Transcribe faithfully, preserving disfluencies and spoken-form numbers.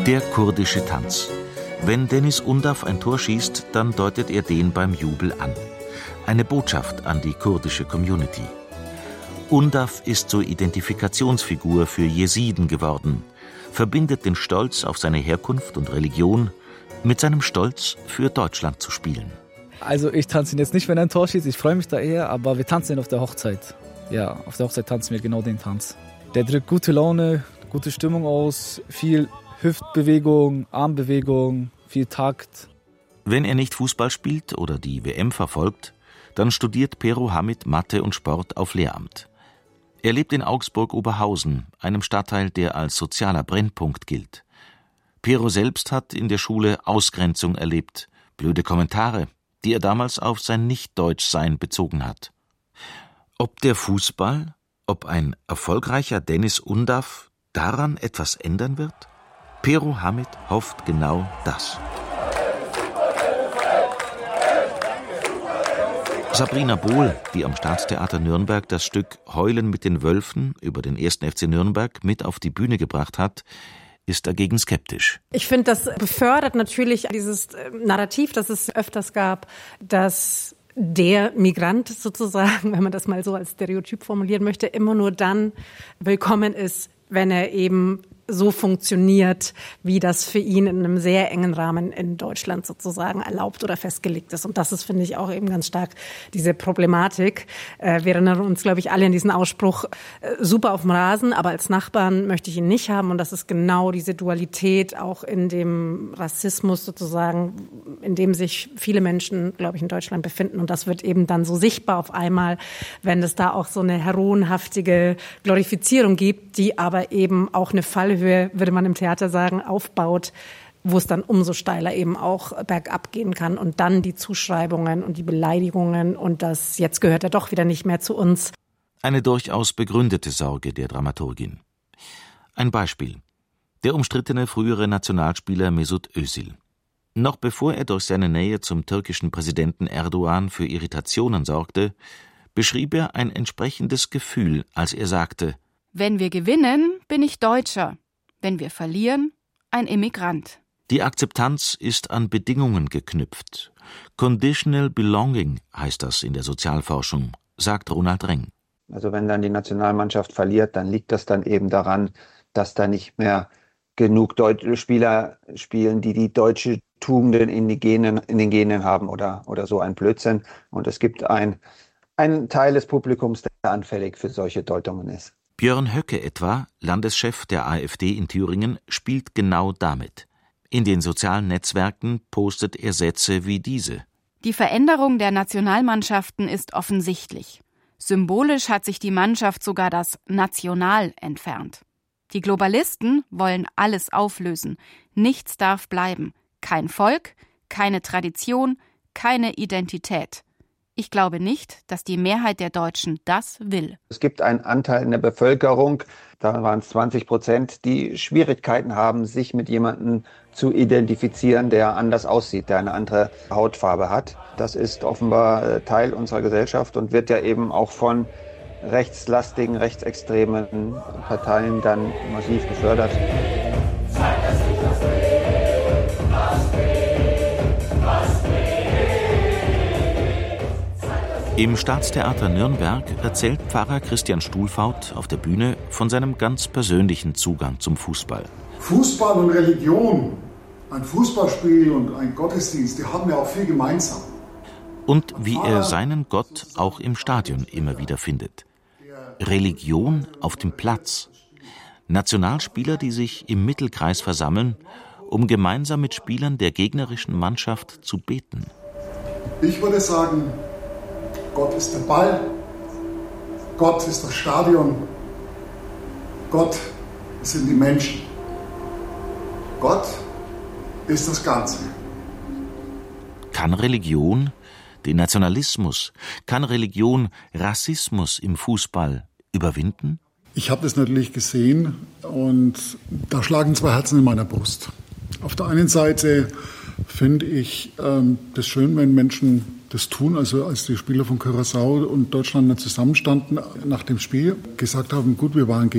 Der kurdische Tanz. Wenn Deniz Undav ein Tor schießt, dann deutet er den beim Jubel an. Eine Botschaft an die kurdische Community. Undav ist zur Identifikationsfigur für Jesiden geworden, verbindet den Stolz auf seine Herkunft und Religion mit seinem Stolz, für Deutschland zu spielen. Also ich tanze ihn jetzt nicht, wenn er ein Tor schießt, ich freue mich da eher, aber wir tanzen ihn auf der Hochzeit. Ja, auf der Hochzeit tanzen wir genau den Tanz. Der drückt gute Laune, gute Stimmung aus, viel Hüftbewegung, Armbewegung, viel Takt. Wenn er nicht Fußball spielt oder die W M verfolgt, dann studiert Pero Hamid Mathe und Sport auf Lehramt. Er lebt in Augsburg-Oberhausen, einem Stadtteil, der als sozialer Brennpunkt gilt. Pero selbst hat in der Schule Ausgrenzung erlebt, blöde Kommentare, die er damals auf sein Nicht-Deutsch-Sein bezogen hat. Ob der Fußball, ob ein erfolgreicher Deniz Undav daran etwas ändern wird? Pero Hamid hofft genau das. Sabrina Bohl, die am Staatstheater Nürnberg das Stück Heulen mit den Wölfen über den ersten F C Nürnberg mit auf die Bühne gebracht hat, ist dagegen skeptisch. Ich finde, das befördert natürlich dieses Narrativ, das es öfters gab, dass der Migrant sozusagen, wenn man das mal so als Stereotyp formulieren möchte, immer nur dann willkommen ist, wenn er eben so funktioniert, wie das für ihn in einem sehr engen Rahmen in Deutschland sozusagen erlaubt oder festgelegt ist. Und das ist, finde ich, auch eben ganz stark diese Problematik. Äh, wir erinnern uns, glaube ich, alle an diesen Ausspruch, äh, super auf dem Rasen, aber als Nachbarn möchte ich ihn nicht haben. Und das ist genau diese Dualität auch in dem Rassismus sozusagen, in dem sich viele Menschen, glaube ich, in Deutschland befinden. Und das wird eben dann so sichtbar auf einmal, wenn es da auch so eine heroenhaftige Glorifizierung gibt, die aber eben auch eine Fallhöhe, würde man im Theater sagen, aufbaut, wo es dann umso steiler eben auch bergab gehen kann und dann die Zuschreibungen und die Beleidigungen und das jetzt gehört er doch wieder nicht mehr zu uns. Eine durchaus begründete Sorge der Dramaturgin. Ein Beispiel. Der umstrittene frühere Nationalspieler Mesut Özil. Noch bevor er durch seine Nähe zum türkischen Präsidenten Erdogan für Irritationen sorgte, beschrieb er ein entsprechendes Gefühl, als er sagte: Wenn wir gewinnen, bin ich Deutscher. Wenn wir verlieren, ein Immigrant. Die Akzeptanz ist an Bedingungen geknüpft. Conditional Belonging heißt das in der Sozialforschung, sagt Ronald Reng. Also wenn dann die Nationalmannschaft verliert, dann liegt das dann eben daran, dass da nicht mehr genug deutsche Spieler spielen, die die deutsche Tugenden in, die Genen, in den Genen haben oder, oder so ein Blödsinn. Und es gibt ein, einen Teil des Publikums, der anfällig für solche Deutungen ist. Björn Höcke etwa, Landeschef der AfD in Thüringen, spielt genau damit. In den sozialen Netzwerken postet er Sätze wie diese. Die Veränderung der Nationalmannschaften ist offensichtlich. Symbolisch hat sich die Mannschaft sogar das National entfernt. Die Globalisten wollen alles auflösen. Nichts darf bleiben. Kein Volk, keine Tradition, keine Identität. Ich glaube nicht, dass die Mehrheit der Deutschen das will. Es gibt einen Anteil in der Bevölkerung, da waren es zwanzig Prozent, die Schwierigkeiten haben, sich mit jemandem zu identifizieren, der anders aussieht, der eine andere Hautfarbe hat. Das ist offenbar Teil unserer Gesellschaft und wird ja eben auch von rechtslastigen, rechtsextremen Parteien dann massiv gefördert. Im Staatstheater Nürnberg erzählt Pfarrer Christian Stuhlfaut auf der Bühne von seinem ganz persönlichen Zugang zum Fußball. Fußball und Religion, ein Fußballspiel und ein Gottesdienst, die haben ja auch viel gemeinsam. Und wie er seinen Gott auch im Stadion immer wieder findet. Religion auf dem Platz. Nationalspieler, die sich im Mittelkreis versammeln, um gemeinsam mit Spielern der gegnerischen Mannschaft zu beten. Ich würde sagen, Gott ist der Ball, Gott ist das Stadion, Gott sind die Menschen, Gott ist das Ganze. Kann Religion den Nationalismus, kann Religion Rassismus im Fußball überwinden? Ich habe das natürlich gesehen und da schlagen zwei Herzen in meiner Brust. Auf der einen Seite finde ich ähm, das schön, wenn Menschen das tun, also als die Spieler von Curaçao und Deutschland zusammenstanden nach dem Spiel, gesagt haben, gut, wir waren gegen